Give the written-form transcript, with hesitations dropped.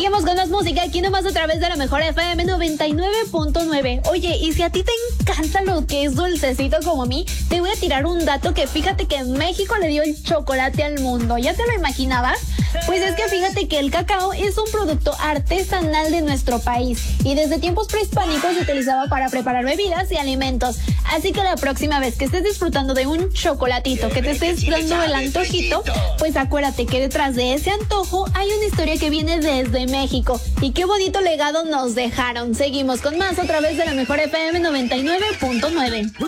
Seguimos con más música aquí nomás a través de la mejor FM 99.9. Oye, y si a ti te encanta lo que es dulcecito como a mí, te voy a tirar un dato que fíjate que México le dio el chocolate al mundo. ¿Ya te lo imaginabas? Pues es que fíjate que el cacao es un producto artesanal de nuestro país y desde tiempos prehispánicos se utilizaba para preparar bebidas y alimentos. Así que la próxima vez que estés disfrutando de un chocolatito, que te estés dando el antojito, pues acuérdate que detrás de ese antojo hay una historia que viene desde México. Y qué bonito legado nos dejaron. Seguimos con más a través de la mejor FM 99.9.